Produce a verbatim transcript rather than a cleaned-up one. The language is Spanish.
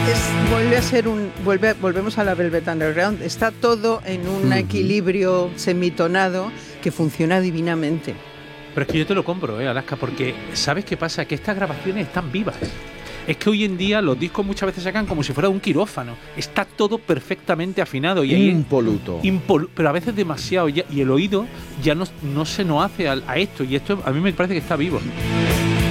Es, vuelve a ser un vuelve volvemos a la Velvet Underground. Está todo en un uh-huh. equilibrio semitonado que funciona divinamente. Pero es que yo te lo compro, eh, Alaska, porque ¿sabes qué pasa? Que estas grabaciones están vivas. Es que hoy en día los discos muchas veces sacan como si fuera un quirófano. Está todo perfectamente afinado. Y ahí impoluto. Impolu- pero a veces demasiado. Y, y el oído ya no, no se nos hace a, a esto. Y esto a mí me parece que está vivo.